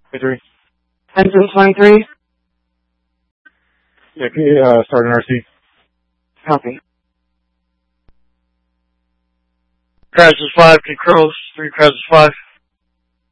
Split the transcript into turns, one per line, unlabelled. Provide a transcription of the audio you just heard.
23.
Engine 23.
Yeah, can you start an RC?
Copy.
Crisis 5, controls, 3 Crisis 5.